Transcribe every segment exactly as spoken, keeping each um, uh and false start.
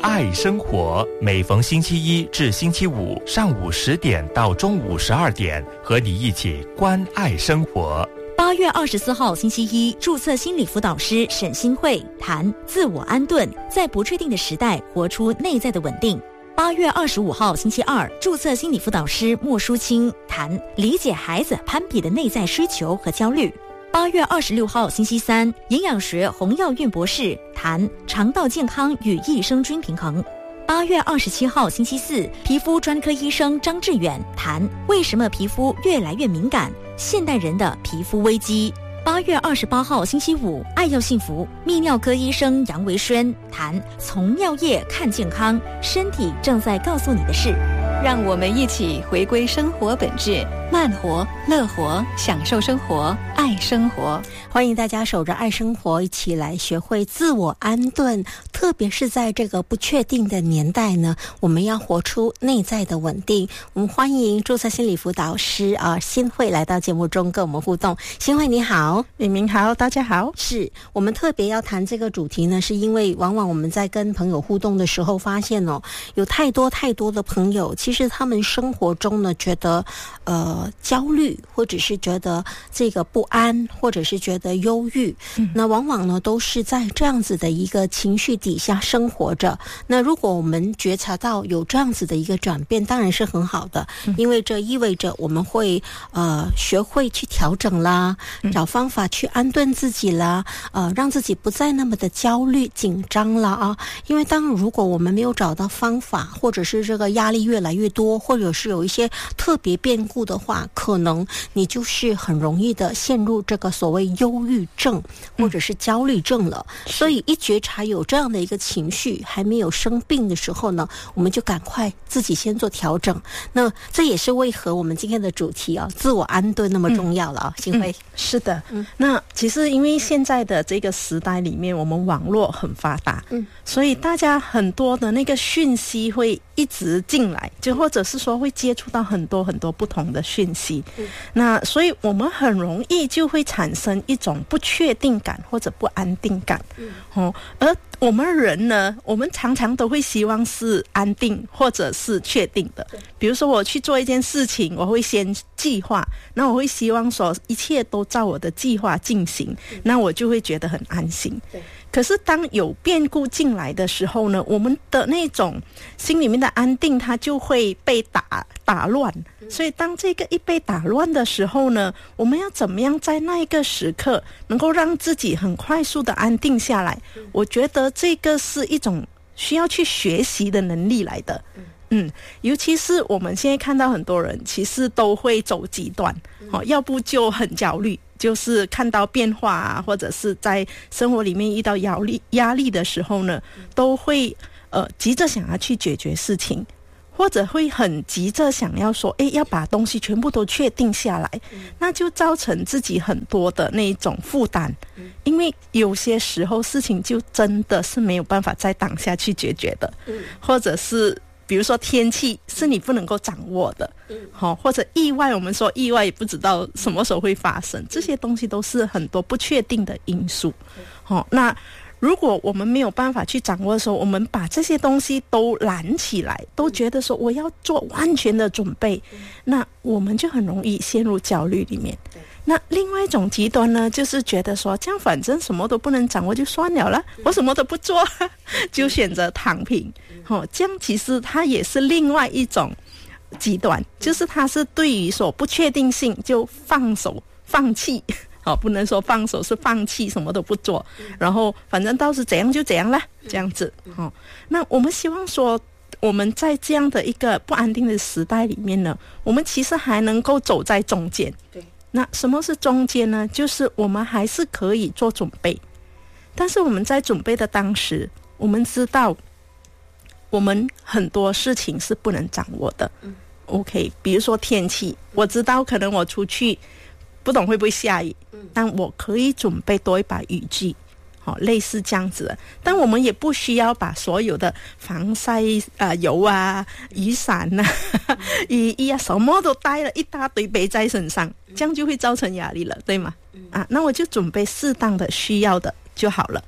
爱生活，每逢星期一至星期五上午十点到中午十二点，和你一起关爱生活。 八月二十四号星期一，注册心理辅导师沈新慧谈自我安顿，在不确定的时代活出内在的稳定。八月二十五号星期二，注册心理辅导师莫淑清谈理解孩子攀比的内在需求和焦虑。八月二十六号星期三，营养学洪耀运博士谈肠道健康与益生菌平衡。八月二十七号星期四，皮肤专科医生张志远谈为什么皮肤越来越敏感，现代人的皮肤危机。八月二十八号星期五，爱要幸福泌尿科医生杨维轩谈从尿液看健康，身体正在告诉你的事。 让我们一起回归生活本质，慢活、乐活，享受生活，爱生活。 欢迎大家守着爱生活，一起来学会自我安顿。特别是在这个不确定的年代呢，我们要活出内在的稳定。我们欢迎注册心理辅导师啊新慧来到节目中跟我们互动。新慧你好。 明明好，大家好。 是我们特别要谈这个主题呢，是因为往往我们在跟朋友互动的时候发现哦，有太多太多的朋友其实他们生活中呢觉得呃焦虑，或者是觉得这个不安，或者是觉得忧郁、嗯、那往往呢都是在这样子的一个情绪底下生活着。那如果我们觉察到有这样子的一个转变，当然是很好的、嗯、因为这意味着我们会呃学会去调整啦、嗯、找方法去安顿自己啦，呃让自己不再那么的焦虑紧张啦啊。因为当如果我们没有找到方法，或者是这个压力越来越多，或者是有一些特别变故的话，可能你就是很容易的陷入这个所谓忧郁症或者是焦虑症了、嗯、所以一觉察有这样的一个情绪还没有生病的时候呢，我们就赶快自己先做调整。那这也是为何我们今天的主题啊，自我安顿那么重要了啊。新慧、 嗯、是的、嗯、那其实因为现在的这个时代里面，我们网络很发达，嗯，所以大家很多的那个讯息会一直进来，就或者是说会接触到很多很多不同的讯息、嗯、那所以我们很容易就会产生一种不确定感或者不安定感、嗯哦、而我们人呢，我们常常都会希望是安定或者是确定的。比如说我去做一件事情，我会先计划，那我会希望说一切都照我的计划进行、嗯、那我就会觉得很安心。对，可是当有变故进来的时候呢，我们的那种心里面的安定它就会被打打乱。所以当这个一被打乱的时候呢，我们要怎么样在那一个时刻能够让自己很快速的安定下来，我觉得这个是一种需要去学习的能力来的。嗯，尤其是我们现在看到很多人其实都会走极端、哦、要不就很焦虑，就是看到变化啊，或者是在生活里面遇到压力压力的时候呢，都会呃急着想要去解决事情，或者会很急着想要说诶要把东西全部都确定下来、嗯、那就造成自己很多的那种负担、嗯、因为有些时候事情就真的是没有办法在当下去解决的、嗯、或者是比如说天气是你不能够掌握的、嗯哦、或者意外，我们说意外也不知道什么时候会发生，这些东西都是很多不确定的因素、嗯哦、那如果我们没有办法去掌握的时候，我们把这些东西都揽起来，都觉得说我要做完全的准备、嗯、那我们就很容易陷入焦虑里面。那另外一种极端呢，就是觉得说这样反正什么都不能掌握就算了啦、嗯、我什么都不做就选择躺平、嗯哦、这样其实它也是另外一种极端、嗯、就是它是对于说不确定性就放手放弃哦，不能说放手，是放弃，什么都不做、嗯、然后反正到时怎样就怎样啦，这样子、嗯哦、那我们希望说我们在这样的一个不安定的时代里面呢，我们其实还能够走在中间。对，那什么是中间呢？就是我们还是可以做准备，但是我们在准备的当时，我们知道我们很多事情是不能掌握的、嗯、OK， 比如说天气，我知道可能我出去不懂会不会下雨、嗯、但我可以准备多一把雨具、哦、类似这样子的。但我们也不需要把所有的防晒、呃、油啊、雨伞啊、嗯、雨衣啊什么都带了一大堆背在身上，这样就会造成压力了，对吗、嗯、啊，那我就准备适当的需要的就好了。嗯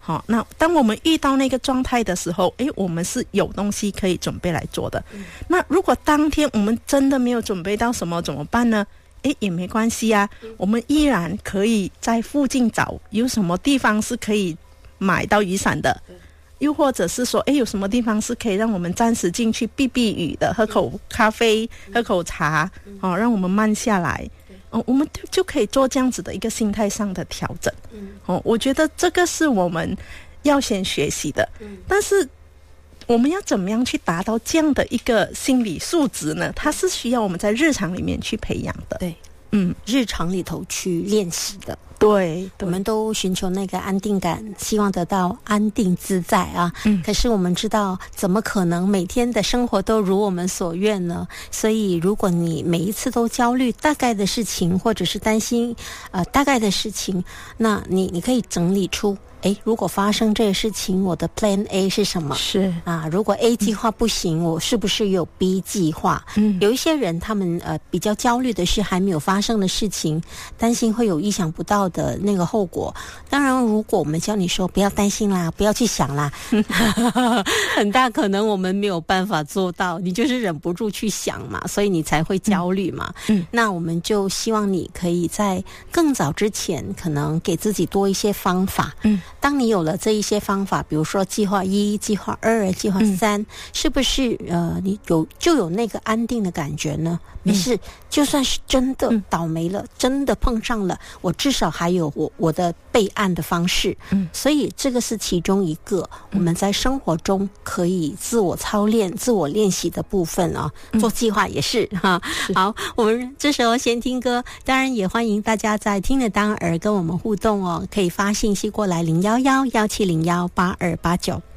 好，那当我们遇到那个状态的时候，诶，我们是有东西可以准备来做的。嗯、那如果当天我们真的没有准备到什么，怎么办呢？诶，也没关系啊，嗯、我们依然可以在附近找有什么地方是可以买到雨伞的。又或者是说，哎，有什么地方是可以让我们暂时进去避避雨的，喝口咖啡，喝口茶，哦，让我们慢下来，哦，我们就可以做这样子的一个心态上的调整。哦，我觉得这个是我们要先学习的。但是我们要怎么样去达到这样的一个心理素质呢？它是需要我们在日常里面去培养的。 对， 嗯， 日常里头去练习的。 对， 我们都寻求那个安定感，希望得到安定自在啊。嗯，可是我们知道，怎么可能每天的生活都如我们所愿呢？所以，如果你每一次都焦虑大概的事情，或者是担心呃大概的事情，那你你可以整理出。诶，如果发生这个事情，我的 Plan A 是什么？ 是啊，如果 A 计划不行，嗯、我是不是有 B 计划？嗯，有一些人他们呃比较焦虑的是还没有发生的事情，担心会有意想不到的那个后果。当然，如果我们教你说不要担心啦，不要去想啦，很大可能我们没有办法做到，你就是忍不住去想嘛，所以你才会焦虑嘛。嗯，那我们就希望你可以在更早之前，可能给自己多一些方法。嗯。当你有了这一些方法，比如说计划一、计划二、计划三、嗯，是不是呃，你有就有那个安定的感觉呢？没事，就算是真的倒霉了，嗯、真的碰上了，我至少还有我我的备案的方式。嗯，所以这个是其中一个我们在生活中可以自我操练、自我练习的部分啊。嗯、做计划也是哈。是好，我们这时候先听歌，当然也欢迎大家在听了当儿跟我们互动哦，可以发信息过来零幺幺幺七零幺八二八九。